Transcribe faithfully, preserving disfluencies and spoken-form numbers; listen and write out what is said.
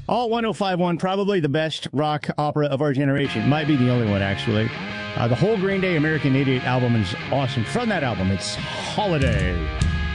All one oh five point one, probably the best rock opera of our generation. Might be the only one, actually. Uh, the whole Green Day American Idiot album is awesome. From that album, it's Holiday.